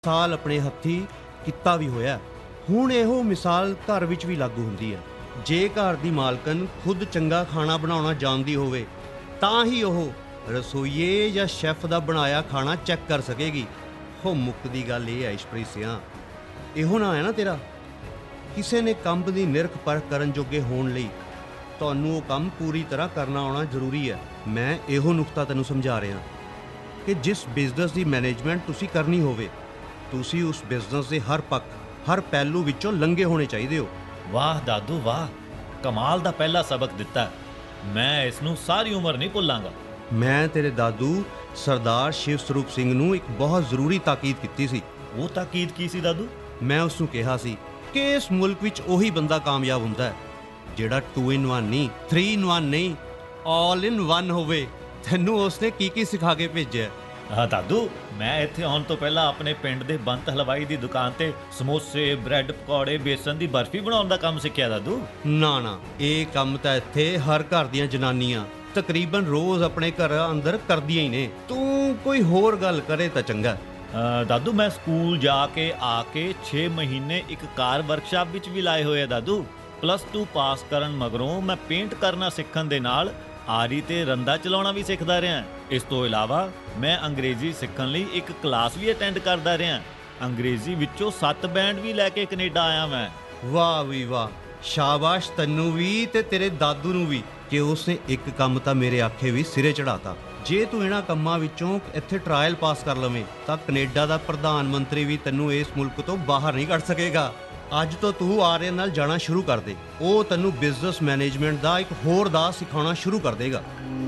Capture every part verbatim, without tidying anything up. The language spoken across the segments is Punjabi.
ਸਾਲ ਆਪਣੇ ਹੱਥੀਂ ਕੀਤਾ ਵੀ ਹੋਇਆ। ਹੁਣ ਇਹੋ ਮਿਸਾਲ ਘਰ ਵਿੱਚ ਵੀ ਲਾਗੂ ਹੁੰਦੀ ਹੈ। ਜੇ ਘਰ ਦੀ ਮਾਲਕਨ ਖੁਦ ਚੰਗਾ ਖਾਣਾ ਬਣਾਉਣਾ ਜਾਣਦੀ ਹੋਵੇ ਤਾਂ ਹੀ ਉਹ ਰਸੋਈਏ ਜਾਂ ਸ਼ੈਫ ਦਾ ਬਣਾਇਆ ਖਾਣਾ ਚੈੱਕ ਕਰ ਸਕੇਗੀ। ਹੋ ਮੁੱਕਦੀ ਗੱਲ ਇਹ ਹੈ ਇਸ਼ਪ੍ਰੀਤ ਸਿਆਂ, ਇਹੋ ਨਾ ਹੈ ਨਾ ਤੇਰਾ। ਕਿਸੇ ਨੇ ਕੰਮ ਦੀ ਨਿਰਖ ਪਰਖ ਕਰਨ ਜੋਗੇ ਹੋਣ ਲਈ ਤੁਹਾਨੂੰ ਉਹ ਕੰਮ ਪੂਰੀ ਤਰ੍ਹਾਂ ਕਰਨਾ ਆਉਣਾ ਜ਼ਰੂਰੀ ਹੈ। ਮੈਂ ਇਹੋ ਨੁਕਤਾ ਤੈਨੂੰ ਸਮਝਾ ਰਿਹਾ ਕਿ ਜਿਸ ਬਿਜ਼ਨਸ ਦੀ ਮੈਨੇਜਮੈਂਟ ਤੁਸੀਂ ਕਰਨੀ ਹੋਵੇ, ਤੁਸੀਂ ਉਸ ਬਿਜ਼ਨਸ ਦੇ ਹਰ ਪੱਖ ਹਰ ਪਹਿਲੂ ਵਿੱਚੋਂ ਲੰਘੇ ਹੋਣੇ ਚਾਹੀਦੇ ਹੋ। ਵਾਹ ਦਾਦੂ ਵਾਹ, ਕਮਾਲ ਦਾ ਪਹਿਲਾ ਸਬਕ ਦਿੱਤਾ। ਮੈਂ ਇਸ ਨੂੰ ਸਾਰੀ ਉਮਰ ਨਹੀਂ ਭੁੱਲਾਂਗਾ। ਮੈਂ ਤੇਰੇ ਦਾਦੂ ਸਰਦਾਰ ਸ਼ਿਵ ਸਰੂਪ ਸਿੰਘ ਨੂੰ ਇੱਕ ਬਹੁਤ ਜ਼ਰੂਰੀ ਤਾਕੀਦ ਕੀਤੀ ਸੀ। ਉਹ ਤਾਕੀਦ ਕੀ ਸੀ ਦਾਦੂ? ਮੈਂ ਉਸ ਨੂੰ ਕਿਹਾ ਸੀ ਕਿ ਇਸ ਮੁਲਕ ਵਿੱਚ ਉਹੀ ਬੰਦਾ ਕਾਮਯਾਬ ਹੁੰਦਾ ਹੈ ਜਿਹੜਾ ਟੂ ਇਨ ਵਨ ਨਹੀਂ, ਥ੍ਰੀ ਇਨ ਵਨ ਨਹੀਂ, ਆਲ ਇਨ ਵਨ ਹੋਵੇ। ਤੈਨੂੰ ਉਸਨੇ ਕੀ ਕੀ ਸਿਖਾ ਕੇ ਭੇਜਿਆ? ਹਾਂ ਦਾਦੂ, ਮੈਂ ਇੱਥੇ ਆਉਣ ਤੋਂ ਪਹਿਲਾਂ ਆਪਣੇ ਪਿੰਡ ਦੇ ਬੰਤ ਹਲਵਾਈ ਦੀ ਦੁਕਾਨ ਤੇ ਸਮੋਸੇ, ਬ੍ਰੈਡ ਪਕੌੜੇ, ਬੇਸਨ ਦੀ ਬਰਫੀ ਬਣਾਉਣ ਦਾ ਕੰਮ ਸਿੱਖਿਆ ਦਾਦੂ। ਨਾ ਨਾ, ਇਹ ਕੰਮ ਤਾਂ ਇੱਥੇ ਹਰ ਘਰ ਦੀਆਂ ਜਨਾਨੀਆਂ ਤਕਰੀਬਨ ਰੋਜ਼ ਆਪਣੇ ਘਰ ਅੰਦਰ ਕਰਦੀਆਂ ਹੀ ਨੇ। ਤੂੰ ਕੋਈ ਹੋਰ ਗੱਲ ਕਰੇ ਤਾਂ ਚੰਗਾ। ਅ, ਦਾਦੂ ਮੈਂ ਸਕੂਲ ਜਾ ਕੇ ਆ ਕੇ ਛੇ ਮਹੀਨੇ ਇੱਕ ਕਾਰ ਵਰਕਸ਼ਾਪ ਵਿੱਚ ਵੀ ਲਾਏ ਹੋਏ ਆ ਦਾਦੂ। ਪਲੱਸ ਟੂ ਪਾਸ ਕਰਨ ਮਗਰੋਂ ਮੈਂ ਪੇਂਟ ਕਰਨਾ ਸਿੱਖਣ ਦੇ ਨਾਲ ਆਰੀ ਤੇ ਰੰਦਾ ਚਲਾਉਣਾ ਵੀ ਸਿੱਖਦਾ ਰਿਹਾ। ਇਸ ਤੋਂ ਇਲਾਵਾ ਮੈਂ ਅੰਗਰੇਜ਼ੀ ਸਿੱਖਣ ਲਈ ਇੱਕ ਕਲਾਸ ਵੀ ਅਟੈਂਡ ਕਰਦਾ ਰਿਹਾ। ਅੰਗਰੇਜ਼ੀ ਵਿੱਚੋਂ ਸੱਤ ਬੈਂਡ ਵੀ ਲੈ ਕੇ ਕੈਨੇਡਾ ਆਇਆ ਮੈਂ। ਵਾਹ ਵੀ ਵਾਹ, ਸ਼ਾਬਾਸ਼ ਤੈਨੂੰ ਵੀ ਤੇ ਤੇਰੇ ਦਾਦੂ ਨੂੰ ਵੀ ਕਿ ਉਸਨੇ ਇੱਕ ਕੰਮ ਤਾਂ ਮੇਰੇ ਆਖੇ ਵੀ ਸਿਰੇ ਚੜਾਤਾ। ਜੇ ਤੂੰ ਇਹਨਾਂ ਕੰਮਾਂ ਵਿੱਚੋਂ ਇੱਥੇ ਟਰਾਇਲ ਪਾਸ ਕਰ ਲਵੇਂ ਤਾਂ ਕੈਨੇਡਾ ਦਾ ਪ੍ਰਧਾਨ ਮੰਤਰੀ ਵੀ ਤੈਨੂੰ ਇਸ ਮੁਲਕ ਤੋਂ ਬਾਹਰ ਨਹੀਂ ਕੱਢ ਸਕੇਗਾ। ਅੱਜ ਤੋਂ ਤੂੰ ਆਰਿਅਨ ਨਾਲ ਜਾਣਾ ਸ਼ੁਰੂ ਕਰ ਦੇ। ਉਹ ਤੈਨੂੰ ਬਿਜ਼ਨਸ ਮੈਨੇਜਮੈਂਟ ਦਾ ਇੱਕ ਹੋਰ ਦਾਅ ਸਿਖਾਉਣਾ ਸ਼ੁਰੂ ਕਰ ਦੇਗਾ।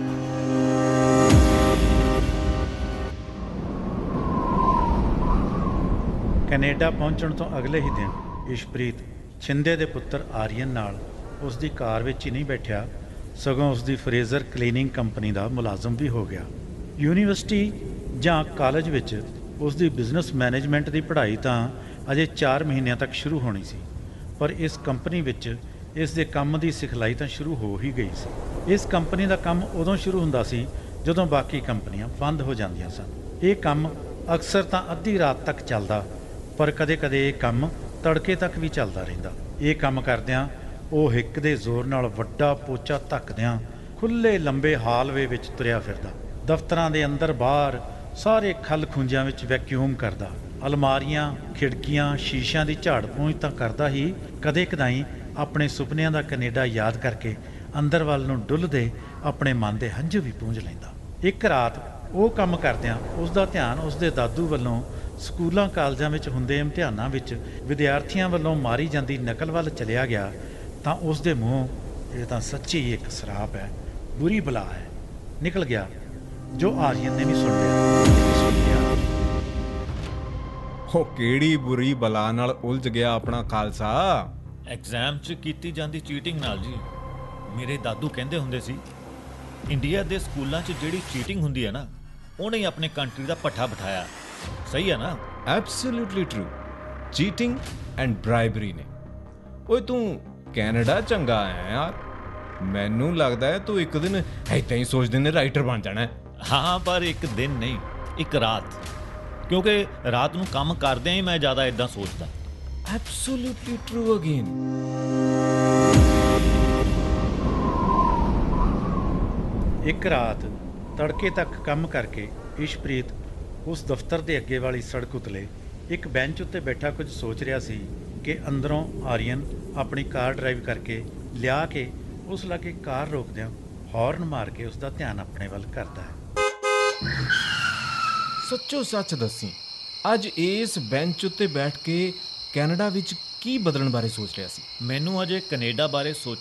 ਕੈਨੇਡਾ ਪਹੁੰਚਣ ਤੋਂ ਅਗਲੇ ਹੀ ਦਿਨ ਇਸ਼ਪ੍ਰੀਤ ਛਿੰਦੇ ਦੇ ਪੁੱਤਰ ਆਰੀਅਨ ਨਾਲ ਉਸ ਦੀ ਕਾਰ ਵਿੱਚ ਹੀ ਨਹੀਂ ਬੈਠਿਆ, ਸਗੋਂ ਉਸ ਦੀ ਫਰੇਜ਼ਰ ਕਲੀਨਿੰਗ ਕੰਪਨੀ ਦਾ ਮੁਲਾਜ਼ਮ ਵੀ ਹੋ ਗਿਆ। ਯੂਨੀਵਰਸਿਟੀ ਜਾਂ ਕਾਲਜ ਵਿੱਚ ਉਸ ਦੀ ਬਿਜ਼ਨਸ ਮੈਨੇਜਮੈਂਟ ਦੀ ਪੜ੍ਹਾਈ ਤਾਂ ਅਜੇ ਚਾਰ ਮਹੀਨਿਆਂ ਤੱਕ ਸ਼ੁਰੂ ਹੋਣੀ ਸੀ, ਪਰ ਇਸ ਕੰਪਨੀ ਵਿੱਚ ਇਸ ਦੇ ਕੰਮ ਦੀ ਸਿਖਲਾਈ ਤਾਂ ਸ਼ੁਰੂ ਹੋ ਹੀ ਗਈ ਸੀ। ਇਸ ਕੰਪਨੀ ਦਾ ਕੰਮ ਉਦੋਂ ਸ਼ੁਰੂ ਹੁੰਦਾ ਸੀ ਜਦੋਂ ਬਾਕੀ ਕੰਪਨੀਆਂ ਬੰਦ ਹੋ ਜਾਂਦੀਆਂ ਸਨ। ਇਹ ਕੰਮ ਅਕਸਰ ਤਾਂ ਅੱਧੀ ਰਾਤ ਤੱਕ ਚੱਲਦਾ, ਪਰ ਕਦੇ-ਕਦੇ ਇਹ ਕੰਮ ਤੜਕੇ ਤੱਕ ਵੀ ਚੱਲਦਾ ਰਹਿੰਦਾ। ਇਹ ਕੰਮ ਕਰਦਿਆਂ ਉਹ ਹਿੱਕ ਦੇ ਜ਼ੋਰ ਨਾਲ ਵੱਡਾ ਪੋਚਾ ਧੱਕਦਿਆਂ ਖੁੱਲ੍ਹੇ ਲੰਬੇ ਹਾਲਵੇ ਵਿੱਚ ਤੁਰਿਆ ਫਿਰਦਾ। ਦਫ਼ਤਰਾਂ ਦੇ ਅੰਦਰ ਬਾਹਰ ਸਾਰੇ ਖੱਲ ਖੁੰਝਿਆਂ ਵਿੱਚ ਵੈਕਿਊਮ ਕਰਦਾ। ਅਲਮਾਰੀਆਂ, ਖਿੜਕੀਆਂ, ਸ਼ੀਸ਼ਿਆਂ ਦੀ ਝਾੜ ਪੂੰਝ ਤਾਂ ਕਰਦਾ ਹੀ, ਕਦੇ ਕਦਾਈ ਆਪਣੇ ਸੁਪਨਿਆਂ ਦਾ ਕੈਨੇਡਾ ਯਾਦ ਕਰਕੇ ਅੰਦਰ ਵੱਲ ਨੂੰ ਡੁੱਲਦੇ ਆਪਣੇ ਮਨ ਦੇ ਹੰਝੂ ਵੀ ਪੂੰਝ ਲੈਂਦਾ। ਇੱਕ ਰਾਤ ਉਹ ਕੰਮ ਕਰਦਿਆਂ ਉਸ ਦਾ ਧਿਆਨ ਉਸ ਦੇ ਦਾਦੂ ਵੱਲੋਂ ਸਕੂਲਾਂ ਕਾਲਜਾਂ ਵਿੱਚ ਹੁੰਦੇ ਇਮਤਿਹਾਨਾਂ ਵਿੱਚ ਵਿਦਿਆਰਥੀਆਂ ਵੱਲੋਂ ਮਾਰੀ ਜਾਂਦੀ ਨਕਲ ਵੱਲ ਚਲਿਆ ਗਿਆ ਤਾਂ ਉਸ ਦੇ ਮੂੰਹੋਂ ਇਹ ਤਾਂ ਸੱਚੀ ਇੱਕ ਸਰਾਪ ਹੈ, ਬੁਰੀ ਬਲਾ ਹੈ, ਨਿਕਲ ਗਿਆ, ਜੋ ਆਰੀਅਨ ਨੇ ਵੀ ਸੁਣ ਲਿਆ। ਸੁਣ ਲਿਆ ਉਹ ਕਿਹੜੀ ਬੁਰੀ ਬਲਾ ਨਾਲ ਉਲਝ ਗਿਆ ਆਪਣਾ ਖਾਲਸਾ? ਐਗਜ਼ਾਮ 'ਚ ਕੀਤੀ ਜਾਂਦੀ ਚੀਟਿੰਗ ਨਾਲ ਜੀ। ਮੇਰੇ ਦਾਦੂ ਕਹਿੰਦੇ ਹੁੰਦੇ ਸੀ, ਇੰਡੀਆ ਦੇ ਸਕੂਲਾਂ 'ਚ ਜਿਹੜੀ ਚੀਟਿੰਗ ਹੁੰਦੀ ਹੈ ਨਾ, ਉਹਨੇ ਹੀ ਆਪਣੇ ਕੰਟਰੀ ਦਾ ਪੱਠਾ ਬਿਠਾਇਆ। ਸਹੀ ਹੈ ਨਾ? Absolutely true. ਚੀਟਿੰਗ ਐਂਡ ਬ੍ਰਾਈਬਰੀ ਨੇ। ਓਏ ਤੂੰ ਕੈਨੇਡਾ ਚੰਗਾ ਆਇਆ ਯਾਰ। ਮੈਨੂੰ ਲੱਗਦਾ ਹੈ ਤੂੰ ਇੱਕ ਦਿਨ ਏਦਾਂ ਹੀ ਸੋਚਦੇ ਨੇ ਰਾਈਟਰ ਬਣ ਜਾਣਾ। ਹਾਂ, ਪਰ ਇੱਕ ਦਿਨ ਨਹੀਂ, ਇੱਕ ਰਾਤ, ਕਿਉਂਕਿ ਰਾਤ ਨੂੰ ਕੰਮ ਕਰਦਿਆਂ ਹੀ ਮੈਂ ਜ਼ਿਆਦਾ ਇਦਾਂ ਸੋਚਦਾ। Absolutely true again. ਇੱਕ ਰਾਤ ਤੜਕੇ ਤੱਕ ਕੰਮ ਕਰਕੇ ਇਸ਼ਪ੍ਰੀਤ ਉਸ ਦਫ਼ਤਰ ਦੇ ਅੱਗੇ ਵਾਲੀ ਸੜਕ ਉਤਲੇ ਇੱਕ ਬੈਂਚ ਉੱਤੇ ਬੈਠਾ ਕੁਝ ਸੋਚ ਰਿਹਾ ਸੀ ਕਿ ਅੰਦਰੋਂ ਆਰੀਅਨ ਆਪਣੀ ਕਾਰ ਡਰਾਈਵ ਕਰਕੇ ਲਿਆ ਕੇ ਉਸ ਲਾਗੇ ਕਾਰ ਰੋਕਦਿਆਂ ਹੌਰਨ ਮਾਰ ਕੇ ਉਸ ਦਾ ਧਿਆਨ ਆਪਣੇ ਵੱਲ ਕਰਦਾ ਹੈ। ਸੱਚੋ ਸੱਚ ਦੱਸੀ, ਅੱਜ ਇਸ ਬੈਂਚ ਉੱਤੇ ਬੈਠ ਕੇ ਕੈਨੇਡਾ ਵਿੱਚ ਕੀ ਬਦਲਣ ਬਾਰੇ ਸੋਚ ਰਿਹਾ ਸੀ? ਮੈਨੂੰ ਅਜੇ ਕੈਨੇਡਾ ਬਾਰੇ ਸੋਚਣ